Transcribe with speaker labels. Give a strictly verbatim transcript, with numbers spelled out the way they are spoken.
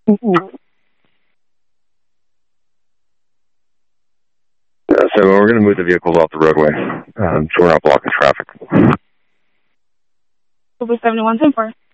Speaker 1: Mm-hmm.
Speaker 2: Uh, so we're going to move the vehicles off the roadway, um, so we're not blocking traffic.
Speaker 1: Over seventy-one ten four.